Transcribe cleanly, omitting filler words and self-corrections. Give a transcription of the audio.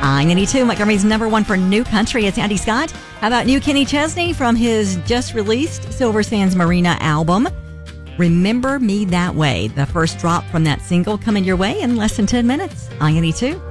I-92, Montgomery's number one for new country. It's Andy Scott. How about new Kenny Chesney from his just-released Silver Sands Marina album, Remember Me That Way. The first drop from that single coming your way in less than 10 minutes. I-92.